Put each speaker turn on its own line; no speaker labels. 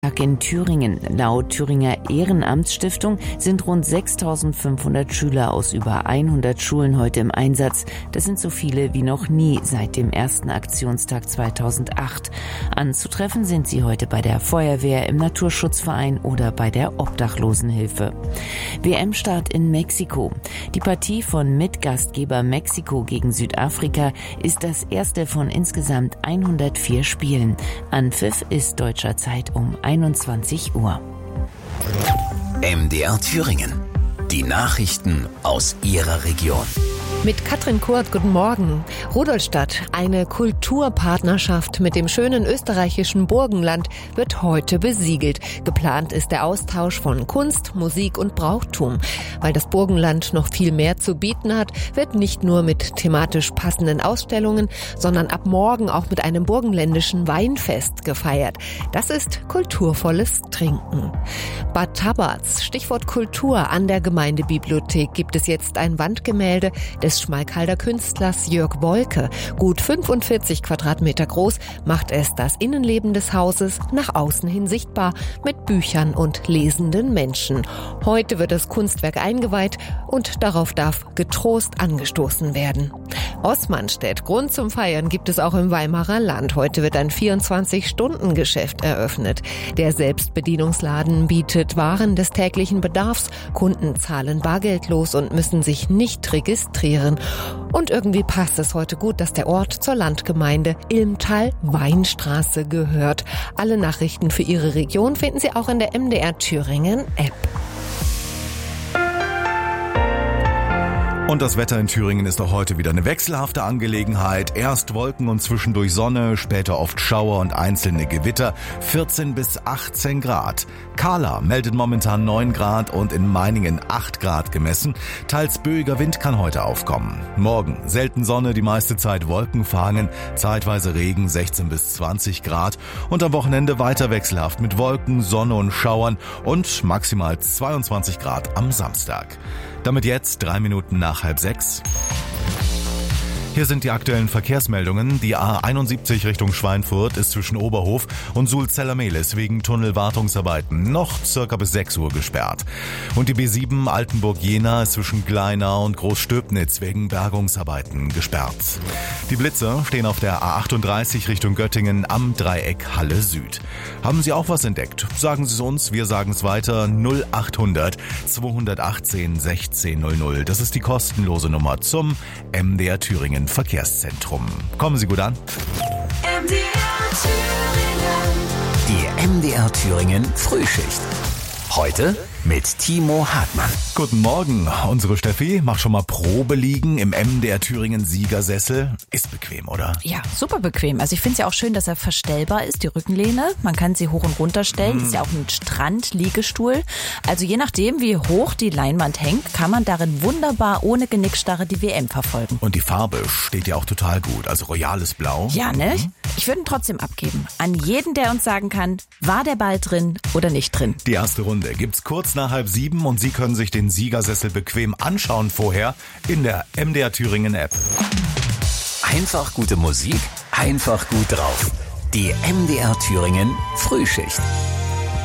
In Thüringen. Laut Thüringer Ehrenamtsstiftung sind rund 6.500 Schüler aus über 100 Schulen heute im Einsatz. Das sind so viele wie noch nie seit dem ersten Aktionstag 2008. Anzutreffen sind sie heute bei der Feuerwehr, im Naturschutzverein oder bei der Obdachlosenhilfe. WM-Start in Mexiko. Die Partie von Mitgastgeber Mexiko gegen Südafrika ist das erste von insgesamt 104 Spielen. Anpfiff ist deutscher Zeit um 21 Uhr.
MDR Thüringen. Die Nachrichten aus Ihrer Region.
Mit Katrin Kurt, guten Morgen. Rudolstadt, eine Kulturpartnerschaft mit dem schönen österreichischen Burgenland, wird heute besiegelt. Geplant ist der Austausch von Kunst, Musik und Brauchtum. Weil das Burgenland noch viel mehr zu bieten hat, wird nicht nur mit thematisch passenden Ausstellungen, sondern ab morgen auch mit einem burgenländischen Weinfest gefeiert. Das ist kulturvolles Trinken. Bad Tabarz, Stichwort Kultur, an der Gemeindebibliothek gibt es jetzt ein Wandgemälde des Schmalkalder Künstlers Jörg Wolke. Gut 45 Quadratmeter groß macht es das Innenleben des Hauses nach außen hin sichtbar mit Büchern und lesenden Menschen. Heute wird das Kunstwerk eingeweiht und darauf darf getrost angestoßen werden. Osmanstedt, Grund zum Feiern gibt es auch im Weimarer Land. Heute wird ein 24-Stunden-Geschäft eröffnet. Der Selbstbedienungsladen bietet Waren des täglichen Bedarfs. Kunden zahlen bargeldlos und müssen sich nicht registrieren. Und irgendwie passt es heute gut, dass der Ort zur Landgemeinde Ilmtal-Weinstraße gehört. Alle Nachrichten für Ihre Region finden Sie auch in der MDR Thüringen App.
Und das Wetter in Thüringen ist auch heute wieder eine wechselhafte Angelegenheit. Erst Wolken und zwischendurch Sonne, später oft Schauer und einzelne Gewitter. 14 bis 18 Grad. Kahla meldet momentan 9 Grad und in Meiningen 8 Grad gemessen. Teils böiger Wind kann heute aufkommen. Morgen selten Sonne, die meiste Zeit Wolken verhangen, zeitweise Regen 16 bis 20 Grad. Und am Wochenende weiter wechselhaft mit Wolken, Sonne und Schauern und maximal 22 Grad am Samstag. Damit jetzt 3 Minuten nach 5:30. Hier sind die aktuellen Verkehrsmeldungen. Die A71 Richtung Schweinfurt ist zwischen Oberhof und Sulzella-Mehlis wegen Tunnelwartungsarbeiten noch circa bis 6 Uhr gesperrt. Und die B7 Altenburg-Jena ist zwischen Gleinau und Großstöbnitz wegen Bergungsarbeiten gesperrt. Die Blitze stehen auf der A38 Richtung Göttingen am Dreieck Halle Süd. Haben Sie auch was entdeckt? Sagen Sie es uns, wir sagen es weiter. 0800 218 1600. Das ist die kostenlose Nummer zum MDR Thüringen Verkehrszentrum. Kommen Sie gut an.
Die MDR Thüringen Frühschicht. Heute mit Timo Hartmann.
Guten Morgen. Unsere Steffi macht schon mal Probeliegen im MDR Thüringen Siegersessel. Ist bequem, oder?
Ja, super bequem. Also ich finde es ja auch schön, dass er verstellbar ist, die Rückenlehne. Man kann sie hoch und runter stellen. Ist ja auch ein Strandliegestuhl. Also je nachdem, wie hoch die Leinwand hängt, kann man darin wunderbar ohne Genickstarre die WM verfolgen.
Und die Farbe steht ja auch total gut. Also royales Blau.
Ja, ne? Ich würde ihn trotzdem abgeben. An jeden, der uns sagen kann, war der Ball drin oder nicht drin.
Die erste Runde gibt's kurz nach 6:30 und Sie können sich den Siegersessel bequem anschauen vorher in der MDR Thüringen App.
Einfach gute Musik, einfach gut drauf. Die MDR Thüringen Frühschicht.